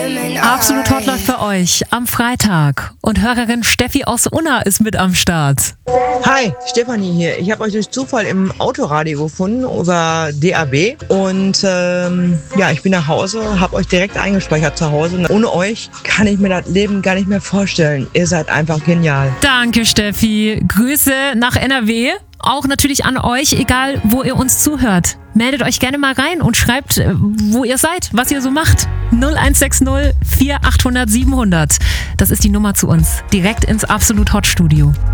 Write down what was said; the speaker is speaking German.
Absolut Hot läuft für euch am Freitag und Hörerin Steffi aus Unna ist mit am Start. Hi, Stefanie hier. Ich habe euch durch Zufall im Autoradio gefunden über DAB und ich bin nach Hause, habe euch direkt eingespeichert zu Hause. Und ohne euch kann ich mir das Leben gar nicht mehr vorstellen. Ihr seid einfach genial. Danke Steffi. Grüße nach NRW. Auch natürlich an euch, egal wo ihr uns zuhört. Meldet euch gerne mal rein und schreibt, wo ihr seid, was ihr so macht. 0160 4800 700. Das ist die Nummer zu uns. Direkt ins Absolut Hot Studio.